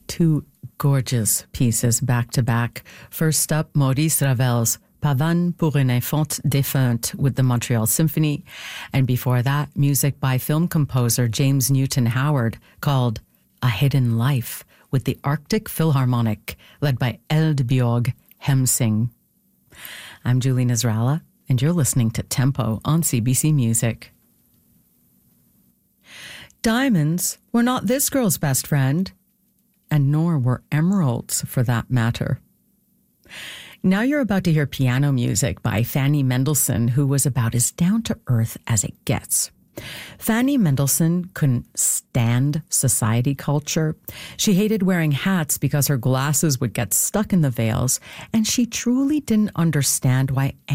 Two gorgeous pieces back to back. First up, Maurice Ravel's Pavane pour une infante défunte with the Montreal Symphony. And before that, music by film composer James Newton Howard called A Hidden Life with the Arctic Philharmonic, led by Elde Bjorg Hemsing. I'm Julie Nasrallah, and you're listening to Tempo on CBC Music. Diamonds were not this girl's best friend, and nor were emeralds for that matter. Now you're about to hear piano music by Fanny Mendelssohn, who was about as down-to-earth as it gets. Fanny Mendelssohn couldn't stand society culture. She hated wearing hats because her glasses would get stuck in the veils, and she truly didn't understand why